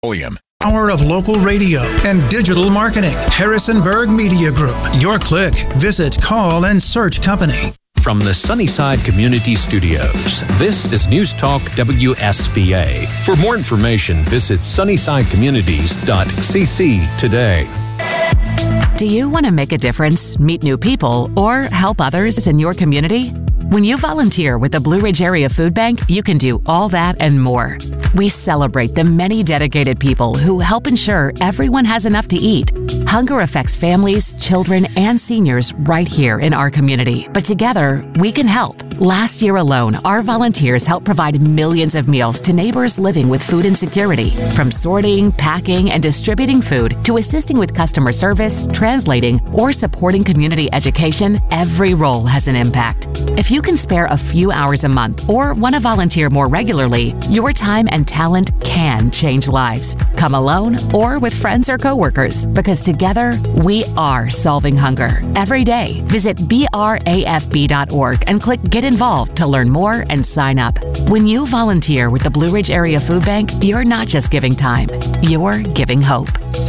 Power of local radio and digital marketing. Harrisonburg Media Group. Your click. Visit, call, and search company. From the Sunnyside Community Studios, this is News Talk WSBA. For more information, visit sunnysidecommunities.cc today. Do you want to make a difference, meet new people, or help others in your community? When you volunteer with the Blue Ridge Area Food Bank, you can do all that and more. We celebrate the many dedicated people who help ensure everyone has enough to eat. Hunger affects families, children, and seniors right here in our community. But together, we can help. Last year alone, our volunteers helped provide millions of meals to neighbors living with food insecurity. From sorting, packing, and distributing food to assisting with customer service, translating, or supporting community education, every role has an impact. If you can spare a few hours a month or want to volunteer more regularly, your time and talent can change lives. Come alone or with friends or coworkers, because together we are solving hunger every day. Visit brafb.org and click Get Involved to learn more and sign up. When you volunteer with the Blue Ridge Area Food Bank, you're not just giving time, you're giving hope.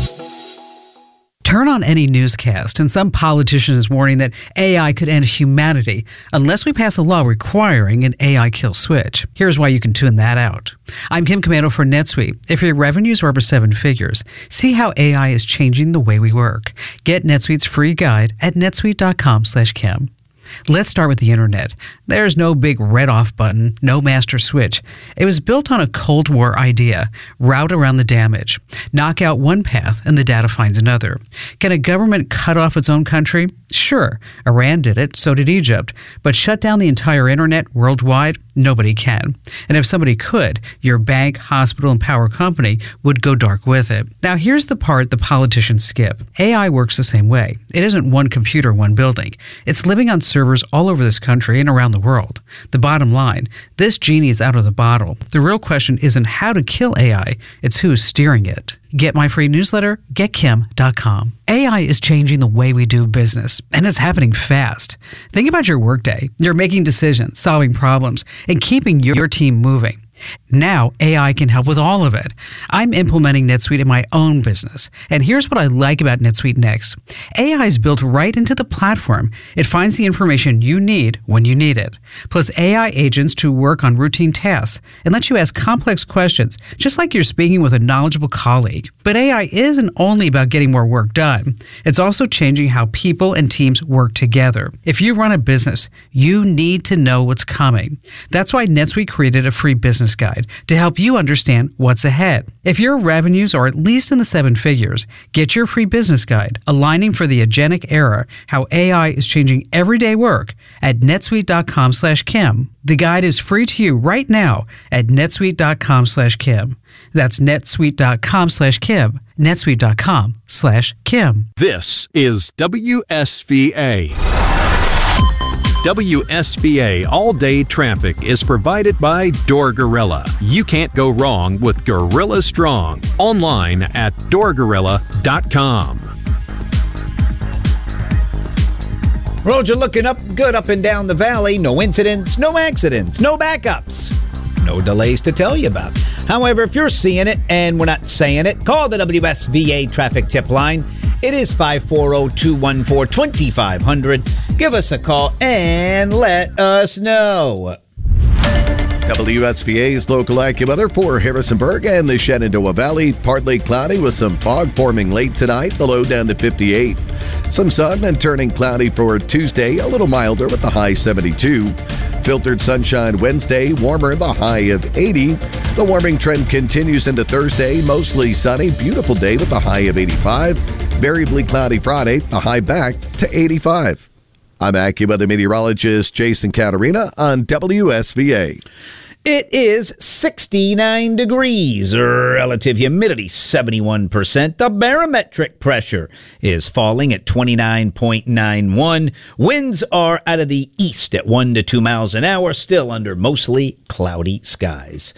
Turn on any newscast, and some politician is warning that AI could end humanity unless we pass a law requiring an AI kill switch. Here's why you can tune that out. I'm Kim Commando for NetSuite. If your revenues are over 7 figures, see how AI is changing the way we work. Get NetSuite's free guide at netsuite.com/Kim. Let's start with the internet. There's no big red off button, no master switch. It was built on a Cold War idea: route around the damage. Knock out one path and the data finds another. Can a government cut off its own country? Sure. Iran did it, so did Egypt. But shut down the entire internet worldwide? Nobody can. And if somebody could, your bank, hospital, and power company would go dark with it. Now here's the part the politicians skip. AI works the same way. It isn't one computer, one building. It's living on servers all over this country and around the world. The bottom line, this genie is out of the bottle. The real question isn't how to kill AI, it's who's steering it. Get my free newsletter, getkim.com. AI is changing the way we do business, and it's happening fast. Think about your workday. You're making decisions, solving problems, and keeping your team moving. Now, AI can help with all of it. I'm implementing NetSuite in my own business, and here's what I like about NetSuite Next. AI is built right into the platform. It finds the information you need when you need it. Plus AI agents to work on routine tasks and let you ask complex questions, just like you're speaking with a knowledgeable colleague. But AI isn't only about getting more work done. It's also changing how people and teams work together. If you run a business, you need to know what's coming. That's why NetSuite created a free business guide to help you understand what's ahead. If your revenues are at least in the 7 figures, get your free business guide, Aligning for the Agentic Era, How AI is Changing Everyday Work, at netsuite.com/Kim. The guide is free to you right now at netsuite.com/Kim. That's netsuite.com/Kim, netsuite.com/Kim. This is WSVA. WSVA All-Day Traffic is provided by Door Gorilla. You can't go wrong with Gorilla Strong. Online at doorgorilla.com. Roads are looking up good up and down the valley. No incidents, no accidents, no backups. No delays to tell you about. However, if you're seeing it and we're not saying it, call the WSVA traffic tip line. It is 540-214-2500. Give us a call and let us know. WSVA's local AccuWeather for Harrisonburg and the Shenandoah Valley. Partly cloudy with some fog forming late tonight, the low down to 58. Some sun and turning cloudy for Tuesday, a little milder with the high 72. Filtered sunshine Wednesday, warmer, the high of 80. The warming trend continues into Thursday, mostly sunny, beautiful day with the high of 85. Variably cloudy Friday, the high back to 85. I'm AccuWeather meteorologist Jason Caterina on WSVA. It is 69 degrees, relative humidity 71%. The barometric pressure is falling at 29.91. Winds are out of the east at 1 to 2 miles an hour, still under mostly cloudy skies.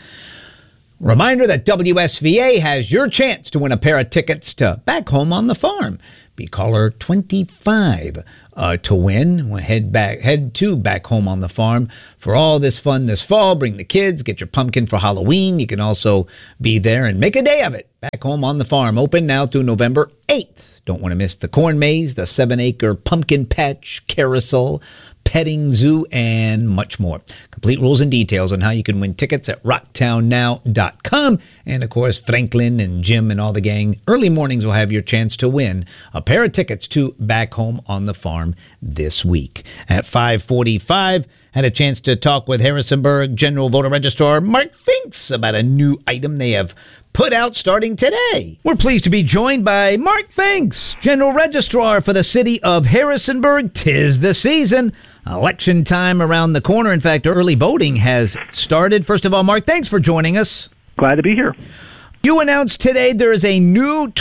Reminder that WSVA has your chance to win a pair of tickets to Back Home on the Farm. Be caller 25 to win. We'll head back home on the farm for all this fun this fall. Bring the kids, get your pumpkin for Halloween. You can also be there and make a day of it. Back home on the farm, open now through November 8th. Don't want to miss the corn maze, the 7-acre pumpkin patch, carousel, petting zoo, and much more. Complete rules and details on how you can win tickets at rocktownnow.com. And of course, Franklin and Jim and all the gang, early mornings will have your chance to win a pair of tickets to Back Home on the Farm this week. At 5:45, had a chance to talk with Harrisonburg General Voter Registrar Mark Finks about a new item they have put out starting today. We're pleased to be joined by Mark Finks, General Registrar for the city of Harrisonburg. 'Tis the season. Election time around the corner. In fact, early voting has started. First of all, Mark, thanks for joining us. Glad to be here. You announced today there is a new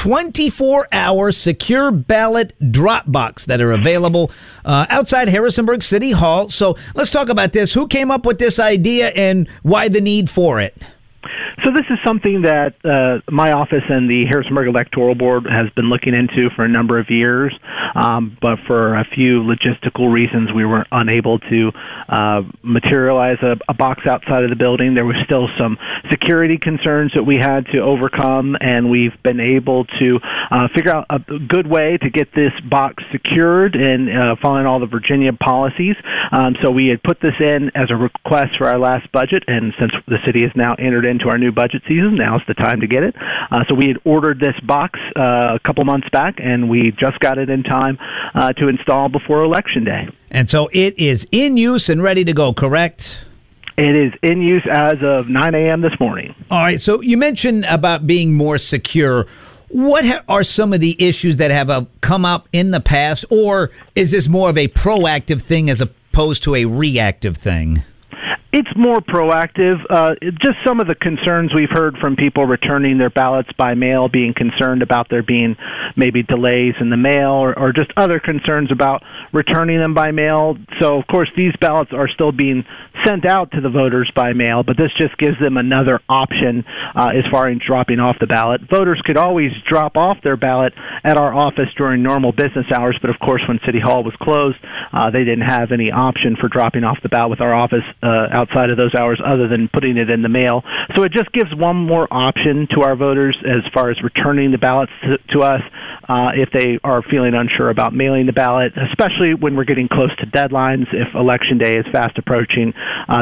24-hour secure ballot drop box that are available outside Harrisonburg City Hall. So let's talk about this. Who came up with this idea and why the need for it? So this is something that my office and the Harrisonburg Electoral Board has been looking into for a number of years, but for a few logistical reasons, we were unable to materialize a box outside of the building. There was still some security concerns that we had to overcome, and we've been able to figure out a good way to get this box secured and following all the Virginia policies. So we had put this in as a request for our last budget, and since the city has now entered into our new budget season, now's the time to get it. So we had ordered this box a couple months back, and we just got it in time to install before Election Day. And so it is in use and ready to go, correct? It is in use as of 9 a.m. this morning. All right, so you mentioned about being more secure. What are some of the issues that have come up in the past, or is this more of a proactive thing as opposed to a reactive thing? It's more proactive. Just some of the concerns we've heard from people returning their ballots by mail, being concerned about there being maybe delays in the mail, or just other concerns about returning them by mail. So, of course, these ballots are still being sent out to the voters by mail, but this just gives them another option as far as dropping off the ballot. Voters could always drop off their ballot at our office during normal business hours, but, of course, when City Hall was closed, they didn't have any option for dropping off the ballot with our office outside of those hours other than putting it in the mail. So it just gives one more option to our voters as far as returning the ballots to us if they are feeling unsure about mailing the ballot, especially when we're getting close to deadlines. If Election Day is fast approaching,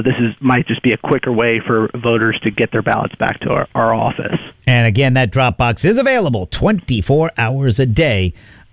might just be a quicker way for voters to get their ballots back to our office. And again, that drop box is available 24 hours a day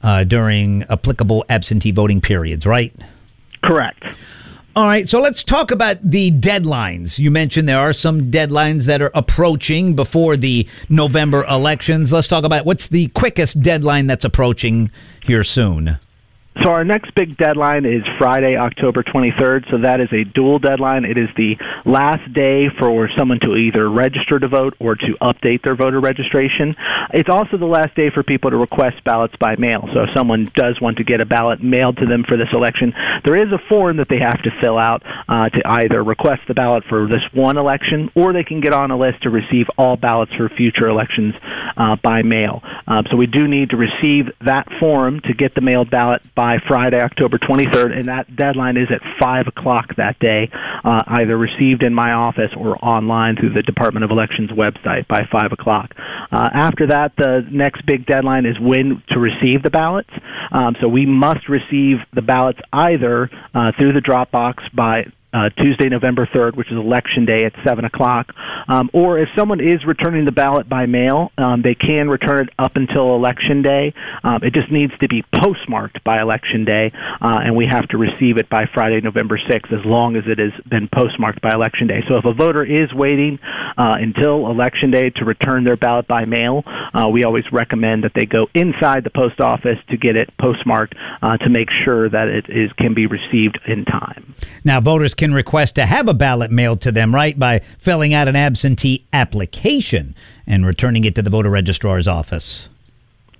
during applicable absentee voting periods, right? Correct. All right, so let's talk about the deadlines. You mentioned there are some deadlines that are approaching before the November elections. Let's talk about what's the quickest deadline that's approaching here soon. So our next big deadline is Friday, October 23rd. So that is a dual deadline. It is the last day for someone to either register to vote or to update their voter registration. It's also the last day for people to request ballots by mail. So if someone does want to get a ballot mailed to them for this election, there is a form that they have to fill out to either request the ballot for this one election, or they can get on a list to receive all ballots for future elections by mail. So we do need to receive that form to get the mailed ballot by Friday, October 23rd, and that deadline is at 5 o'clock that day, either received in my office or online through the Department of Elections website by 5 o'clock. After that, the next big deadline is when to receive the ballots. So we must receive the ballots either through the drop box by Tuesday, November 3rd, which is Election Day at 7 o'clock. Or if someone is returning the ballot by mail, they can return it up until Election Day. It just needs to be postmarked by Election Day, and we have to receive it by Friday, November 6th, as long as it has been postmarked by Election Day. So if a voter is waiting until Election Day to return their ballot by mail, we always recommend that they go inside the post office to get it postmarked to make sure that it can be received in time. Now, voters can request to have a ballot mailed to them, right, by filling out an absentee application and returning it to the voter registrar's office.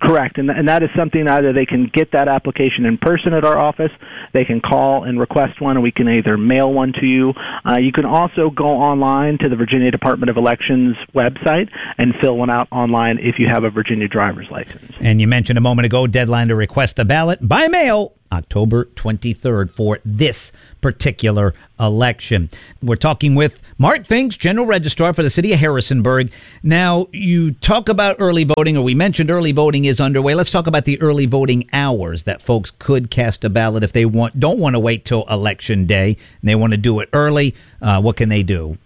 Correct, and that is something either they can get that application in person at our office, they can call and request one, and we can either mail one to you. You can also go online to the Virginia Department of Elections website and fill one out online if you have a Virginia driver's license. And you mentioned a moment ago, deadline to request the ballot by mail, October 23rd for this particular election. We're talking with Mark Finks, General Registrar for the City of Harrisonburg. Now, you talk about early voting, or we mentioned early voting is underway. Let's talk about the early voting hours that folks could cast a ballot if they don't want to wait till Election Day and they want to do it early. What can they do?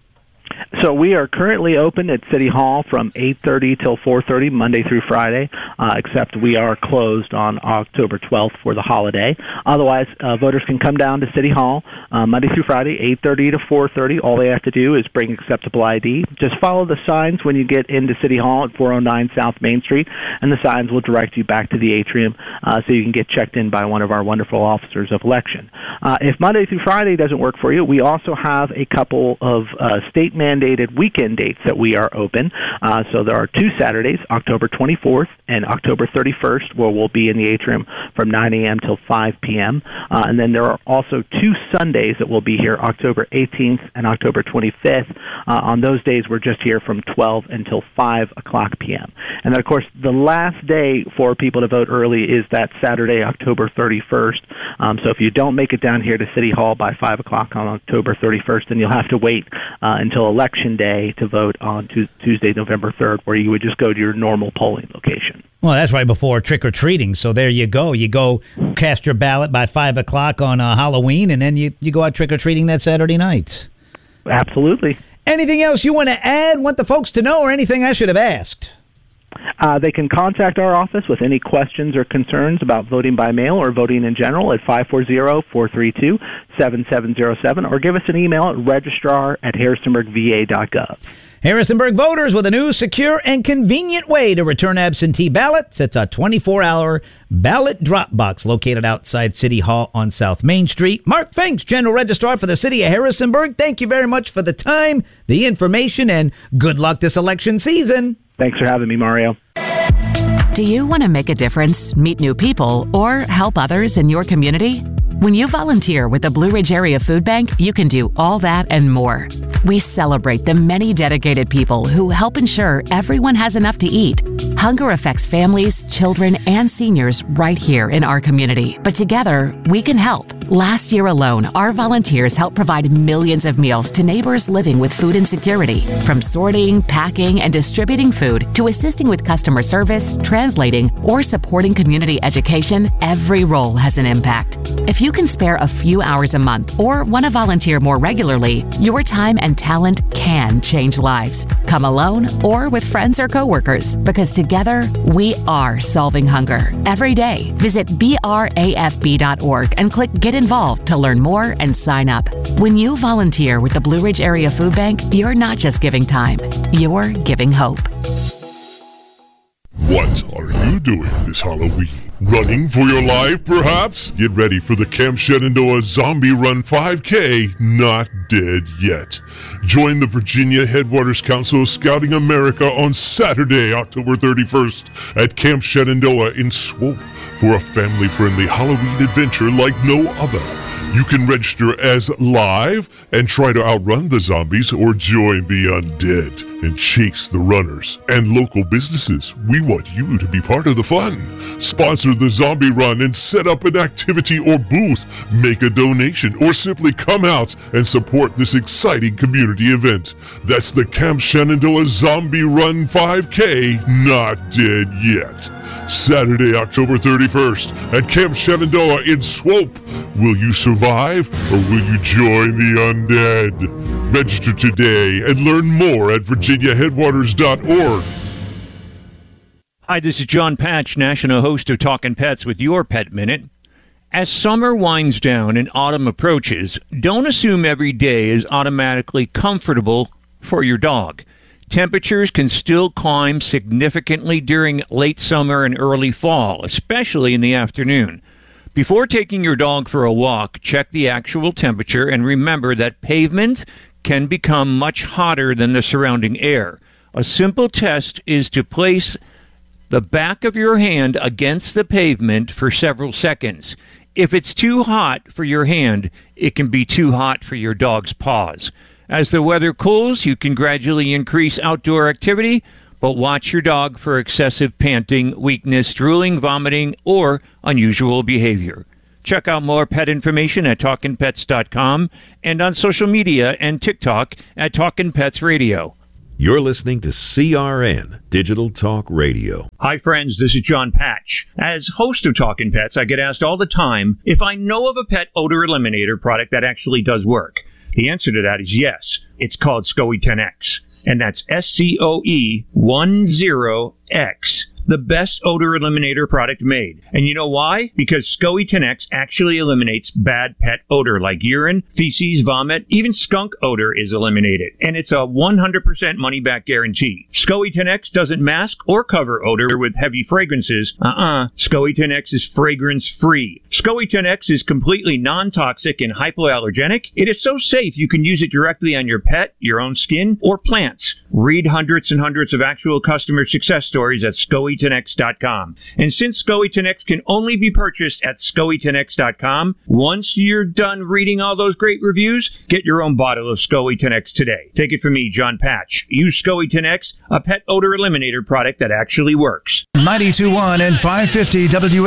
So we are currently open at City Hall from 8:30 till 4:30, Monday through Friday, except we are closed on October 12th for the holiday. Otherwise, voters can come down to City Hall Monday through Friday, 8:30 to 4:30. All they have to do is bring acceptable ID. Just follow the signs when you get into City Hall at 409 South Main Street, and the signs will direct you back to the atrium so you can get checked in by one of our wonderful officers of election. If Monday through Friday doesn't work for you, we also have a couple of state-mandated weekend dates that we are open. So there are two Saturdays, October 24th and October 31st, where we'll be in the atrium from 9 a.m. till 5 p.m. And then there are also two Sundays that will be here, October 18th and October 25th. On those days, we're just here from 12 until 5 o'clock p.m. And then, of course, the last day for people to vote early is that Saturday, October 31st. So if you don't make it down here to City Hall by 5 o'clock on October 31st, then you'll have to wait until Election Day to vote on Tuesday, November 3rd, where you would just go to your normal polling location. Well, that's right before trick-or-treating, so there you go. You go cast your ballot by 5 o'clock on Halloween, and then you go out trick-or-treating that Saturday night. Absolutely. Anything else you want to add, want the folks to know, or anything I should have asked? They can contact our office with any questions or concerns about voting by mail or voting in general at 540-432-7707, or give us an email at registrar@harrisonburgva.gov. Harrisonburg voters with a new, secure, and convenient way to return absentee ballots. It's a 24-hour ballot drop box located outside City Hall on South Main Street. Mark Finks, General Registrar for the City of Harrisonburg. Thank you very much for the time, the information, and good luck this election season. Thanks for having me, Mario. Do you want to make a difference, meet new people, or help others in your community? When you volunteer with the Blue Ridge Area Food Bank, you can do all that and more. We celebrate the many dedicated people who help ensure everyone has enough to eat. Hunger affects families, children, and seniors right here in our community. But together, we can help. Last year alone, our volunteers helped provide millions of meals to neighbors living with food insecurity. From sorting, packing, and distributing food to assisting with customer service, translating, or supporting community education, every role has an impact. If you can spare a few hours a month or want to volunteer more regularly, your time and talent can change lives. Come alone or with friends or coworkers, because together we are solving hunger. Every day, visit brafb.org and click Get Involved to learn more and sign up. When you volunteer with the Blue Ridge Area Food Bank, you're not just giving time, you're giving hope. What are you doing this Halloween? Running for your life, perhaps? Get ready for the Camp Shenandoah Zombie Run 5K, Not Dead Yet. Join the Virginia Headwaters Council of Scouting America on Saturday, October 31st at Camp Shenandoah in Swope for a family-friendly Halloween adventure like no other. You can register as live and try to outrun the zombies, or join the undead and chase the runners. And local businesses, we want you to be part of the fun. Sponsor the zombie run and set up an activity or booth. Make a donation or simply come out and support this exciting community event. That's the Camp Shenandoah Zombie Run 5K, Not Dead Yet. Saturday, October 31st at Camp Shenandoah in Swope. Will you survive, or will you join the undead? Register today and learn more at virginiaheadwaters.org. Hi, this is John Patch, national host of Talkin' Pets with your Pet Minute. As summer winds down and autumn approaches, don't assume every day is automatically comfortable for your dog. Temperatures can still climb significantly during late summer and early fall, especially in the afternoon. Before taking your dog for a walk, check the actual temperature and remember that pavement can become much hotter than the surrounding air. A simple test is to place the back of your hand against the pavement for several seconds. If it's too hot for your hand, it can be too hot for your dog's paws. As the weather cools, you can gradually increase outdoor activity, but watch your dog for excessive panting, weakness, drooling, vomiting, or unusual behavior. Check out more pet information at TalkinPets.com and on social media and TikTok at Talkin' Pets Radio. You're listening to CRN Digital Talk Radio. Hi, friends. This is John Patch. As host of Talkin' Pets, I get asked all the time if I know of a pet odor eliminator product that actually does work. The answer to that is yes. It's called SCOE 10X, and that's SCOE10X. The best odor eliminator product made. And you know why? Because SCOE 10X actually eliminates bad pet odor like urine, feces, vomit, even skunk odor is eliminated. And it's a 100% money-back guarantee. SCOE 10X doesn't mask or cover odor with heavy fragrances. SCOE 10X is fragrance-free. SCOE 10X is completely non-toxic and hypoallergenic. It is so safe you can use it directly on your pet, your own skin, or plants. Read hundreds and hundreds of actual customer success stories at SCOE10X.com. And since SCOE 10X can only be purchased at SCOE10X.com, once you're done reading all those great reviews, get your own bottle of SCOE 10X today. Take it from me, John Patch. Use SCOE 10X, a pet odor eliminator product that actually works. 92.1 and 550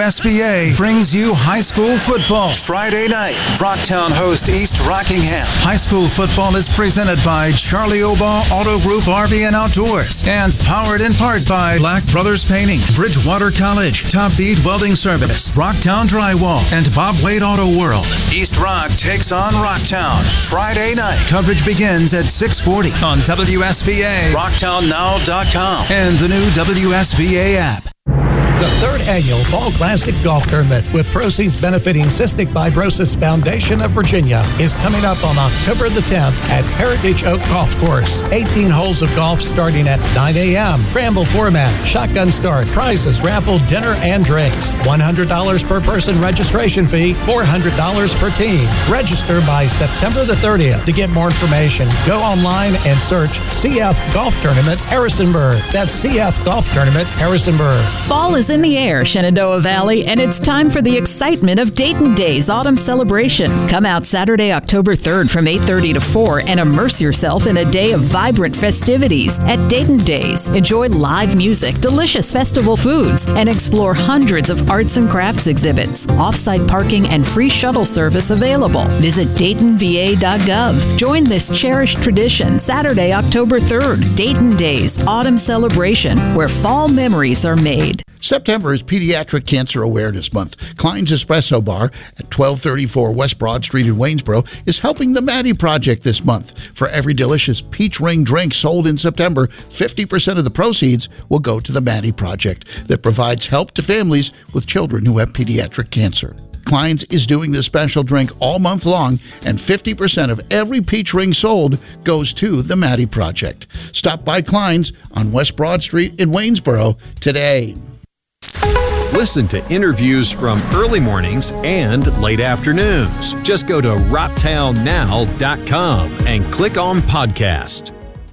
WSBA brings you high school football Friday night. Rocktown host East Rockingham. High school football is presented by Charlie Obaugh Auto Group RV and Outdoors and powered in part by Black Brothers Painting, Bridgewater College, Top Beat Welding Service, Rocktown Drywall, and Bob Wade Auto World. East Rock takes on Rocktown Friday night. Coverage begins at 6:40 on WSBA, RocktownNow.com, and the new WSBA app. The third annual Fall Classic Golf Tournament, with proceeds benefiting Cystic Fibrosis Foundation of Virginia, is coming up on October the 10th at Heritage Oak Golf Course. 18 holes of golf starting at 9 a.m. Scramble format, shotgun start, prizes, raffle, dinner, and drinks. $100 per person registration fee, $400 per team. Register by September the 30th. To get more information, go online and search CF Golf Tournament Harrisonburg. That's CF Golf Tournament Harrisonburg. Fall is in the air, Shenandoah Valley, and it's time for the excitement of Dayton Days Autumn Celebration. Come out Saturday, October 3rd from 8:30 to 4 and immerse yourself in a day of vibrant festivities at Dayton Days. Enjoy live music, delicious festival foods, and explore hundreds of arts and crafts exhibits. Off-site parking and free shuttle service available. Visit DaytonVA.gov. Join this cherished tradition Saturday, October 3rd. Dayton Days Autumn Celebration, where fall memories are made. September is Pediatric Cancer Awareness Month. Klein's Espresso Bar at 1234 West Broad Street in Waynesboro is helping the Maddie Project this month. For every delicious peach ring drink sold in September, 50% of the proceeds will go to the Maddie Project that provides help to families with children who have pediatric cancer. Klein's is doing this special drink all month long, and 50% of every peach ring sold goes to the Maddie Project. Stop by Klein's on West Broad Street in Waynesboro today. Listen to interviews from early mornings and late afternoons. Just go to rocktownnow.com and click on podcast.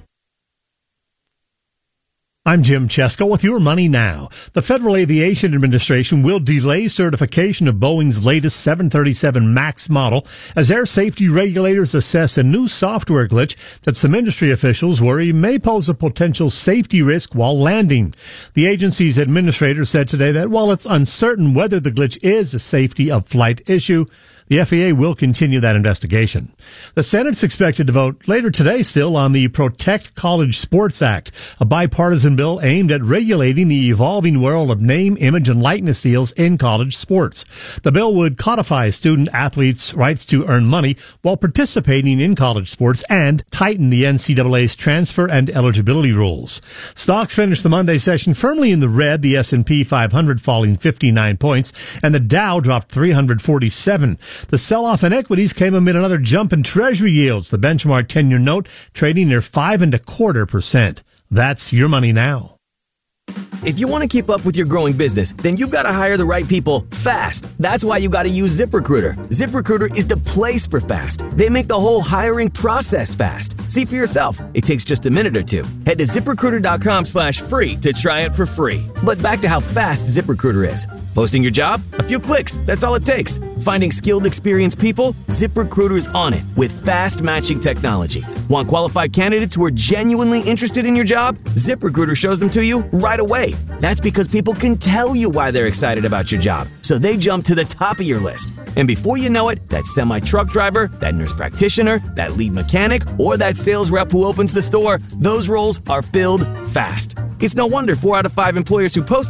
I'm Jim Chesko with your Money Now. The Federal Aviation Administration will delay certification of Boeing's latest 737 MAX model as air safety regulators assess a new software glitch that some industry officials worry may pose a potential safety risk while landing. The agency's administrator said today that while it's uncertain whether the glitch is a safety of flight issue, the FAA will continue that investigation. The Senate's expected to vote later today still on the Protect College Sports Act, a bipartisan bill aimed at regulating the evolving world of name, image, and likeness deals in college sports. The bill would codify student athletes' rights to earn money while participating in college sports and tighten the NCAA's transfer and eligibility rules. Stocks finished the Monday session firmly in the red, the S&P 500 falling 59 points, and the Dow dropped 347. The sell-off in equities came amid another jump in Treasury yields. The benchmark 10-year note trading near 5.25%. That's your Money Now. If you want to keep up with your growing business, then you've got to hire the right people fast. That's why you got to use ZipRecruiter. ZipRecruiter is the place for fast. They make the whole hiring process fast. See for yourself. It takes just a minute or two. Head to ZipRecruiter.com/free to try it for free. But back to how fast ZipRecruiter is. Posting your job? A few clicks. That's all it takes. Finding skilled, experienced people? ZipRecruiter's on it with fast matching technology. Want qualified candidates who are genuinely interested in your job? ZipRecruiter shows them to you right away. That's because people can tell you why they're excited about your job, so they jump to the top of your list. And before you know it, that semi-truck driver, that nurse practitioner, that lead mechanic, or that sales rep who opens the store, those roles are filled fast. It's no wonder 4 out of 5 employers who post